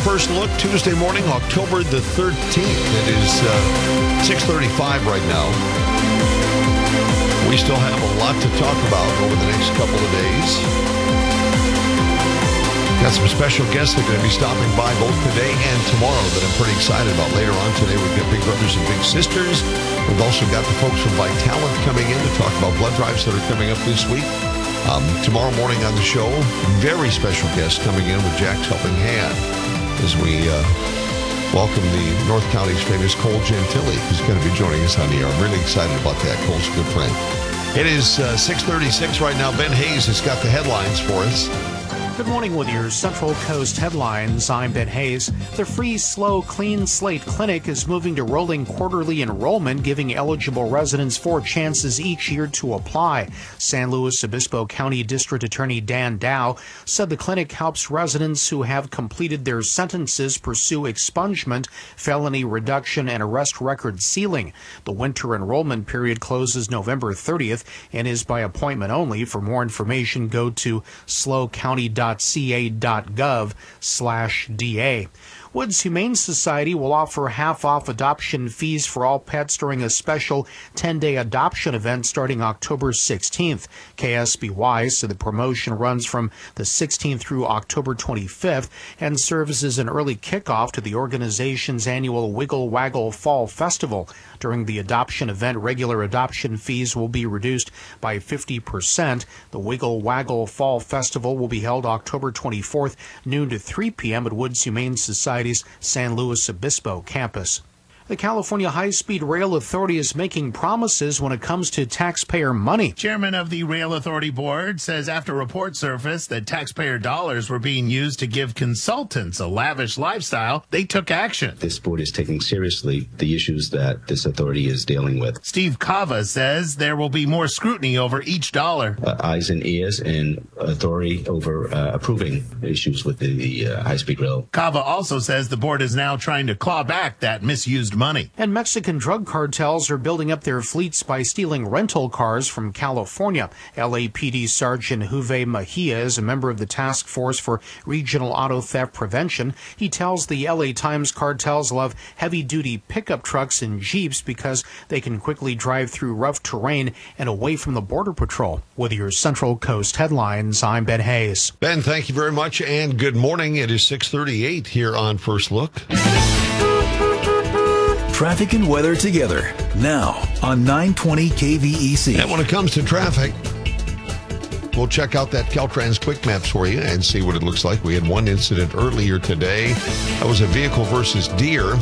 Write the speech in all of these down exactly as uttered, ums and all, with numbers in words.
First Look, Tuesday morning, October the thirteenth. It is uh, six thirty-five right now. We still have a lot to talk about over the next couple of days. Got some special guests that are going to be stopping by both today and tomorrow that I'm pretty excited about. Later on today, we've got Big Brothers and Big Sisters. We've also got the folks from Vitalant coming in to talk about blood drives that are coming up this week. Um, tomorrow morning on the show, very special guest coming in with Jack's Helping Hand as we uh, welcome the North County's famous Cole Gentili, who's going to be joining us on the air. I'm really excited about that. Cole's a good friend. It is uh, six thirty-six right now. Ben Hayes has got the headlines for us. Good morning with your Central Coast headlines. I'm Ben Hayes. The free Slow Clean Slate Clinic is moving to rolling quarterly enrollment, giving eligible residents four chances each year to apply. San Luis Obispo County District Attorney Dan Dow said the clinic helps residents who have completed their sentences pursue expungement, felony reduction, and arrest record sealing. The winter enrollment period closes November thirtieth and is by appointment only. For more information, go to slow county dot ca dot gov slash da. Woods Humane Society will offer half-off adoption fees for all pets during a special ten-day adoption event starting October sixteenth. K S B Y said the promotion runs from the sixteenth through October twenty-fifth and serves as an early kickoff to the organization's annual Wiggle Waggle Fall Festival. During the adoption event, regular adoption fees will be reduced by fifty percent. The Wiggle Waggle Fall Festival will be held October twenty-fourth, noon to three p.m. at Woods Humane Society's San Luis Obispo campus. The California High-Speed Rail Authority is making promises when it comes to taxpayer money. Chairman of the Rail Authority Board says after reports surfaced that taxpayer dollars were being used to give consultants a lavish lifestyle, they took action. This board is taking seriously the issues that this authority is dealing with. Steve Cava says there will be more scrutiny over each dollar. Uh, eyes and ears and authority over uh, approving issues with the, the uh, high-speed rail. Cava also says the board is now trying to claw back that misused money. And Mexican drug cartels are building up their fleets by stealing rental cars from California. L A P D Sergeant Juve Mejia is a member of the Task Force for Regional Auto Theft Prevention. He tells the L A Times cartels love heavy-duty pickup trucks and Jeeps because they can quickly drive through rough terrain and away from the Border Patrol. With your Central Coast headlines, I'm Ben Hayes. Ben, thank you very much, and good morning. It is six thirty-eight here on First Look. Traffic and weather together now on nine twenty K V E C. And when it comes to traffic, we'll check out that Caltrans Quick Maps for you and see what it looks like. We had one incident earlier today. That was a vehicle versus deer.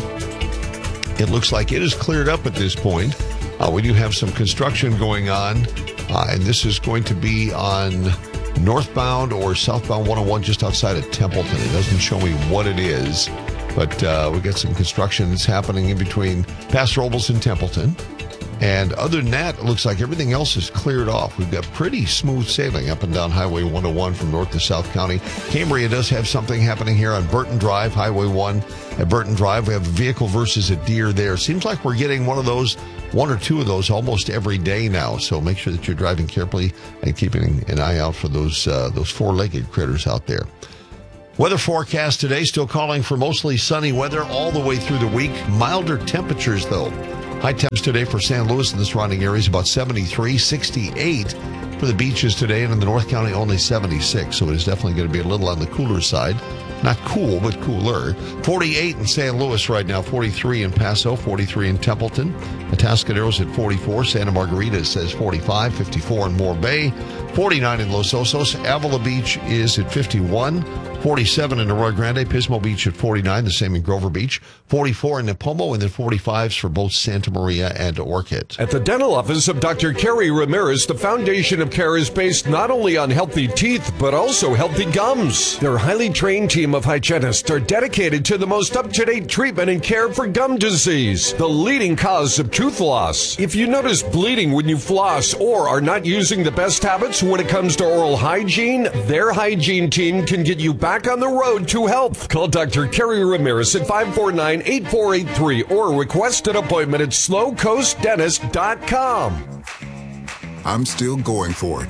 It looks like it is cleared up at this point. Uh, we do have some construction going on, uh, and this is going to be on northbound or southbound one oh one just outside of Templeton. It doesn't show me what it is. But uh, we've got some construction that's happening in between Paso Robles and Templeton. And other than that, it looks like everything else is cleared off. We've got pretty smooth sailing up and down Highway one oh one from north to south county. Cambria does have something happening here on Burton Drive, Highway one at Burton Drive. We have a vehicle versus a deer there. Seems like we're getting one of those, one or two of those almost every day now. So make sure that you're driving carefully and keeping an eye out for those uh, those four-legged critters out there. Weather forecast today, still calling for mostly sunny weather all the way through the week. Milder temperatures, though. High temps today for San Luis and the surrounding areas, about seventy-three, sixty-eight for the beaches today, and in the North County, only seventy-six. So it is definitely going to be a little on the cooler side. Not cool, but cooler. forty-eight in San Luis right now, forty-three in Paso, forty-three in Templeton. Atascadero's at forty-four. Santa Margarita says forty-five, fifty-four in Moore Bay, forty-nine in Los Osos. Avila Beach is at fifty-one, forty-seven in Arroyo Grande. Pismo Beach at forty-nine, the same in Grover Beach, forty-four in Nipomo, and then forty-fives for both Santa Maria and Orchid. At the dental office of Doctor Kerry Ramirez, the foundation of care is based not only on healthy teeth, but also healthy gums. Their highly trained team of hygienists are dedicated to the most up-to-date treatment and care for gum disease, the leading cause of tooth loss. If you notice bleeding when you floss or are not using the best habits when it comes to oral hygiene, their hygiene team can get you back on the road to health. Call Doctor Kerry Ramirez at five four nine, eight four eight three or request an appointment at slow coast dentist dot com. I'm still going for it.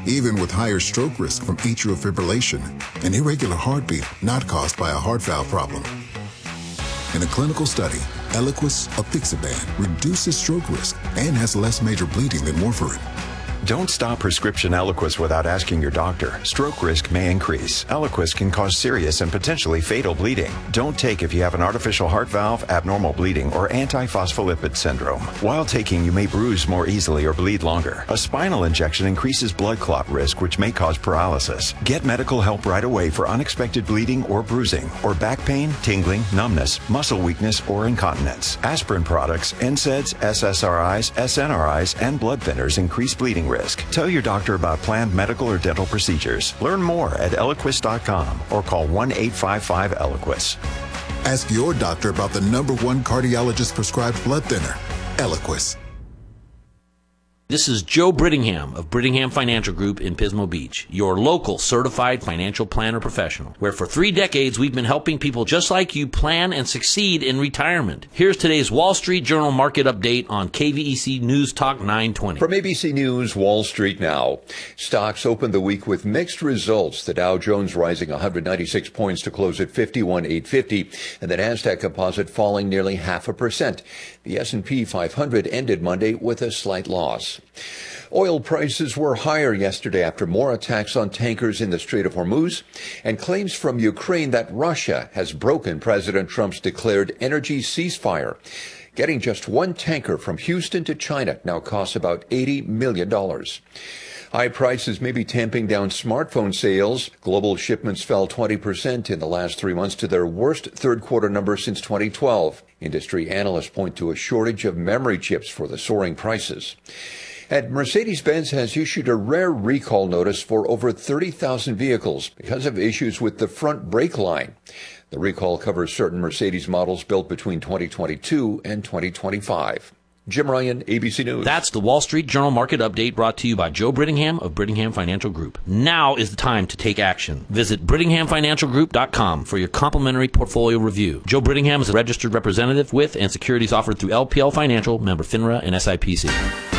even with higher stroke risk from atrial fibrillation, an irregular heartbeat not caused by a heart valve problem. In a clinical study, Eliquis apixaban reduces stroke risk and has less major bleeding than warfarin. Don't stop prescription Eliquis without asking your doctor. Stroke risk may increase. Eliquis can cause serious and potentially fatal bleeding. Don't take if you have an artificial heart valve, abnormal bleeding, or antiphospholipid syndrome. While taking, you may bruise more easily or bleed longer. A spinal injection increases blood clot risk, which may cause paralysis. Get medical help right away for unexpected bleeding or bruising, or back pain, tingling, numbness, muscle weakness, or incontinence. Aspirin products, N SAIDs, S S R Is, S N R Is, and blood thinners increase bleeding risk. Risk. Tell your doctor about planned medical or dental procedures. Learn more at Eliquis dot com or call one eight five five Eliquis. Ask your doctor about the number one cardiologist prescribed blood thinner, Eliquis. This is Joe Brittingham of Brittingham Financial Group in Pismo Beach, your local certified financial planner professional, where for three decades we've been helping people just like you plan and succeed in retirement. Here's today's Wall Street Journal market update on K V E C News Talk nine twenty. From A B C News, Wall Street now. Stocks opened the week with mixed results. The Dow Jones rising one hundred ninety-six points to close at fifty-one eight fifty, and the Nasdaq Composite falling nearly half a percent. The S and P five hundred ended Monday with a slight loss. Oil prices were higher yesterday after more attacks on tankers in the Strait of Hormuz and claims from Ukraine that Russia has broken President Trump's declared energy ceasefire. Getting just one tanker from Houston to China now costs about eighty million dollars. High prices may be tamping down smartphone sales. Global shipments fell twenty percent in the last three months to their worst third quarter number since twenty twelve. Industry analysts point to a shortage of memory chips for the soaring prices. And Mercedes-Benz has issued a rare recall notice for over thirty thousand vehicles because of issues with the front brake line. The recall covers certain Mercedes models built between twenty twenty-two and twenty twenty-five. Jim Ryan, A B C News. That's the Wall Street Journal market update brought to you by Joe Brittingham of Brittingham Financial Group. Now is the time to take action. Visit Brittingham Financial Group dot com for your complimentary portfolio review. Joe Brittingham is a registered representative with and securities offered through L P L Financial, member FINRA and S I P C.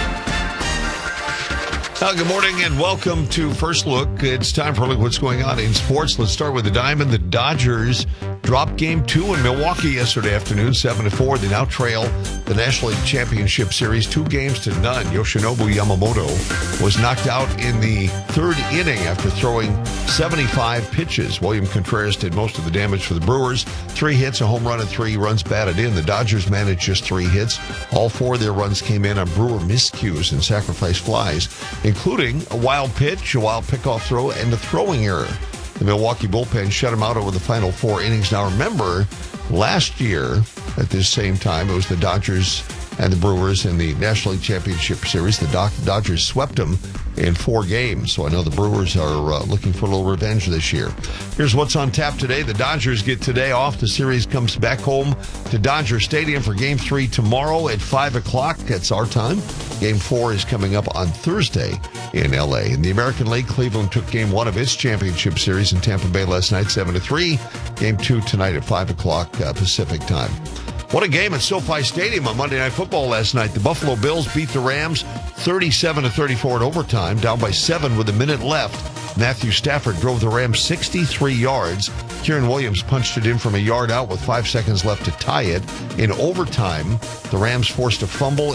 Uh, good morning and welcome to First Look. It's time for a look at what's going on in sports. Let's start with the Diamond. The Dodgers dropped game two in Milwaukee yesterday afternoon, seven to four. They now trail the National League Championship Series two games to none. Yoshinobu Yamamoto was knocked out in the third inning after throwing seventy-five pitches. William Contreras did most of the damage for the Brewers. Three hits, a home run, and three runs batted in. The Dodgers managed just three hits. All four of their runs came in on Brewer miscues and sacrifice flies, including a wild pitch, a wild pickoff throw, and a throwing error. The Milwaukee bullpen shut him out over the final four innings. Now remember, last year at this same time, it was the Dodgers and the Brewers in the National League Championship Series. The Do- Dodgers swept them in four games, so I know the Brewers are uh, looking for a little revenge this year. Here's what's on tap today. The Dodgers get today off. The series comes back home to Dodger Stadium for Game three tomorrow at five o'clock. That's our time. Game four is coming up on Thursday in L A. In the American League, Cleveland took Game one of its championship series in Tampa Bay last night, seven to three. Game two tonight at five o'clock uh, Pacific time. What a game at SoFi Stadium on Monday Night Football last night. The Buffalo Bills beat the Rams thirty-seven to thirty-four in overtime, down by seven with a minute left. Matthew Stafford drove the Rams sixty-three yards. Kieran Williams punched it in from a yard out with five seconds left to tie it. In overtime, the Rams forced a fumble